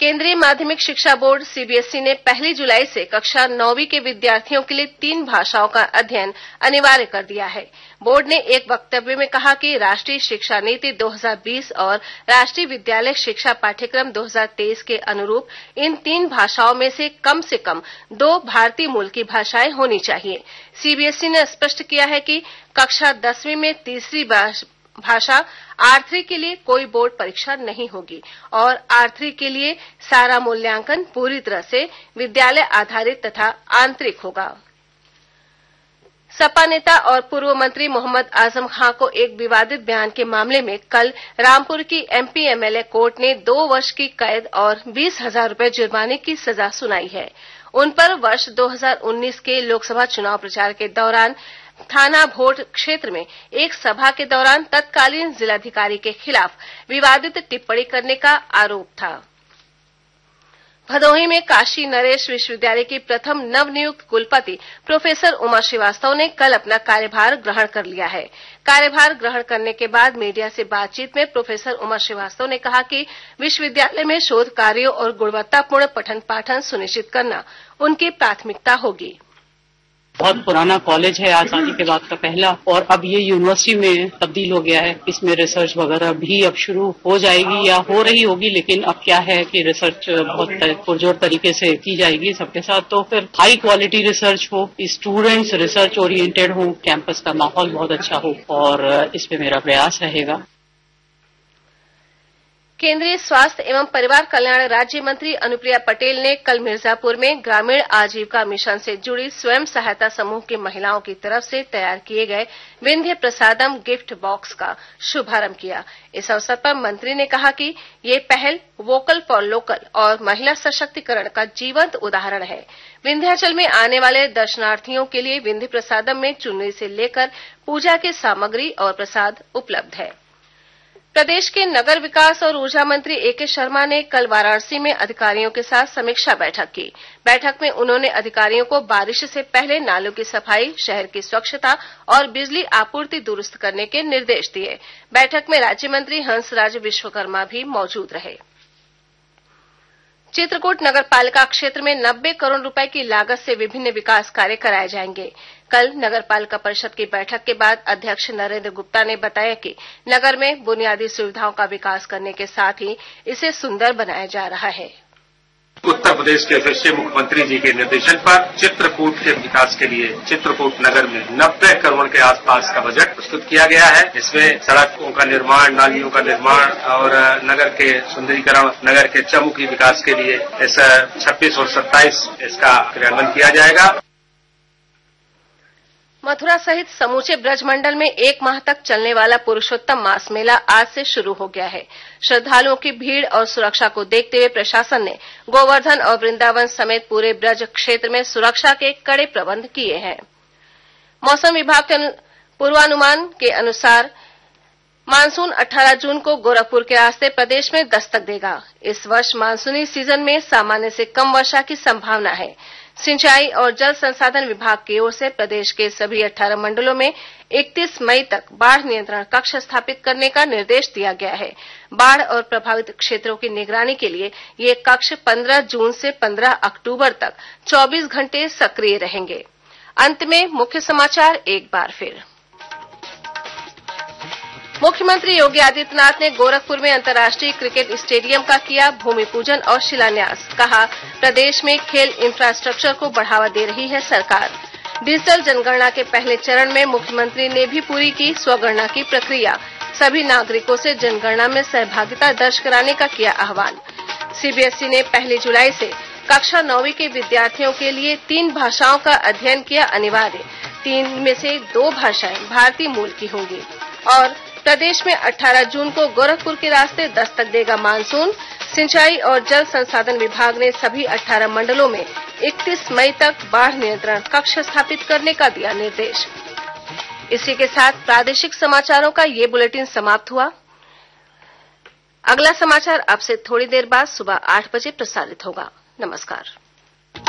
केंद्रीय माध्यमिक शिक्षा बोर्ड सीबीएसई ने 1 जुलाई से कक्षा 9वीं के विद्यार्थियों के लिए 3 भाषाओं का अध्ययन अनिवार्य कर दिया है। बोर्ड ने एक वक्तव्य में कहा कि राष्ट्रीय शिक्षा नीति 2020 और राष्ट्रीय विद्यालय शिक्षा पाठ्यक्रम 2023 के अनुरूप इन 3 भाषाओं में से कम 2 भारतीय मूल की भाषाएं होनी चाहिए। सीबीएसई ने स्पष्ट किया है कि कक्षा 10वीं में तीसरी भाषा R3 के लिए कोई बोर्ड परीक्षा नहीं होगी और R3 के लिए सारा मूल्यांकन पूरी तरह से विद्यालय आधारित तथा आंतरिक होगा। सपा नेता और पूर्व मंत्री मोहम्मद आजम खां को एक विवादित बयान के मामले में कल रामपुर की एमपी एमएलए कोर्ट ने 2 वर्ष की कैद और 20,000 रुपये जुर्माने की सजा सुनाई है। उन पर वर्ष 2019 के लोकसभा चुनाव प्रचार के दौरान थाना भोट क्षेत्र में एक सभा के दौरान तत्कालीन जिलाधिकारी के खिलाफ विवादित टिप्पणी करने का आरोप था। भदोही में काशी नरेश विश्वविद्यालय की प्रथम नवनियुक्त कुलपति प्रोफेसर उमा श्रीवास्तव ने कल अपना कार्यभार ग्रहण कर लिया है। कार्यभार ग्रहण करने के बाद मीडिया से बातचीत में प्रोफेसर उमा श्रीवास्तव ने कहा कि विश्वविद्यालय में शोध कार्यों और गुणवत्तापूर्ण पठन पाठन सुनिश्चित करना उनकी प्राथमिकता होगी। बहुत पुराना कॉलेज है, आजादी के बाद का पहला, और अब ये यूनिवर्सिटी में तब्दील हो गया है। इसमें रिसर्च वगैरह भी अब शुरू हो जाएगी या हो रही होगी, लेकिन अब क्या है कि रिसर्च बहुत पुरजोर तरीके से की जाएगी सबके साथ। तो फिर हाई क्वालिटी रिसर्च हो, स्टूडेंट्स रिसर्च ओरिएंटेड हो, कैंपस का माहौल बहुत अच्छा हो, और इस पे मेरा प्रयास रहेगा। केंद्रीय स्वास्थ्य एवं परिवार कल्याण राज्य मंत्री अनुप्रिया पटेल ने कल मिर्जापुर में ग्रामीण आजीविका मिशन से जुड़ी स्वयं सहायता समूह की महिलाओं की तरफ से तैयार किए गए विंध्य प्रसादम गिफ्ट बॉक्स का शुभारंभ किया। इस अवसर पर मंत्री ने कहा कि ये पहल वोकल फॉर लोकल और महिला सशक्तिकरण का जीवंत उदाहरण है। विंध्याचल में आने वाले दर्शनार्थियों के लिए विंध्य प्रसादम में चुनरी से लेकर पूजा की सामग्री और प्रसाद उपलब्ध है। प्रदेश के नगर विकास और ऊर्जा मंत्री एके शर्मा ने कल वाराणसी में अधिकारियों के साथ समीक्षा बैठक की। बैठक में उन्होंने अधिकारियों को बारिश से पहले नालों की सफाई, शहर की स्वच्छता और बिजली आपूर्ति दुरुस्त करने के निर्देश दिए। बैठक में राज्य मंत्री हंसराज विश्वकर्मा भी मौजूद रहे। चित्रकूट नगर पालिका क्षेत्र में 90 करोड़ रुपए की लागत से विभिन्न विकास कार्य कराए जाएंगे। कल नगर पालिका परिषद की बैठक के बाद अध्यक्ष नरेंद्र गुप्ता ने बताया कि नगर में बुनियादी सुविधाओं का विकास करने के साथ ही इसे सुंदर बनाया जा रहा है। उत्तर प्रदेश के यशस्वी मुख्यमंत्री जी के निर्देशन पर चित्रकूट के विकास के लिए चित्रकूट नगर में 90 करोड़ के आसपास का बजट प्रस्तुत किया गया है। इसमें सड़कों का निर्माण, नालियों का निर्माण और नगर के सुंदरीकरण, नगर के चहुमुखी विकास के लिए इस 26 और 27 इसका क्रियान्वयन किया जाएगा। मथुरा सहित समूचे ब्रजमंडल में 1 माह तक चलने वाला पुरुषोत्तम मास मेला आज से शुरू हो गया है। श्रद्धालुओं की भीड़ और सुरक्षा को देखते हुए प्रशासन ने गोवर्धन और वृंदावन समेत पूरे ब्रज क्षेत्र में सुरक्षा के कड़े प्रबंध किए हैं। मौसम विभाग के पूर्वानुमान के अनुसार मानसून 18 जून को गोरखपुर के रास्ते प्रदेश में दस्तक देगा। इस वर्ष मानसूनी सीजन में सामान्य से कम वर्षा की संभावना है। सिंचाई और जल संसाधन विभाग की ओर से प्रदेश के सभी 18 मंडलों में 31 मई तक बाढ़ नियंत्रण कक्ष स्थापित करने का निर्देश दिया गया है। बाढ़ और प्रभावित क्षेत्रों की निगरानी के लिए ये कक्ष 15 जून से 15 अक्टूबर तक 24 घंटे सक्रिय रहेंगे। अंत में मुख्य समाचार एक बार फिर। मुख्यमंत्री योगी आदित्यनाथ ने गोरखपुर में अंतर्राष्ट्रीय क्रिकेट स्टेडियम का किया भूमि पूजन और शिलान्यास। कहा, प्रदेश में खेल इंफ्रास्ट्रक्चर को बढ़ावा दे रही है सरकार। डिजिटल जनगणना के पहले चरण में मुख्यमंत्री ने भी पूरी की स्वगणना की प्रक्रिया। सभी नागरिकों से जनगणना में सहभागिता दर्ज कराने का किया आह्वान। सीबीएसई ने 1 जुलाई से कक्षा 9वीं के विद्यार्थियों के लिए 3 भाषाओं का अध्ययन किया अनिवार्य। 3 में से 2 भाषाएं भारतीय मूल की होंगी। और प्रदेश में 18 जून को गोरखपुर के रास्ते दस्तक देगा मानसून। सिंचाई और जल संसाधन विभाग ने सभी 18 मंडलों में 31 मई तक बाढ़ नियंत्रण कक्ष स्थापित करने का दिया निर्देश। इसी के साथ प्रादेशिक समाचारों का ये बुलेटिन समाप्त हुआ। अगला समाचार अब से थोड़ी देर बाद सुबह 8 बजे प्रसारित होगा। नमस्कार।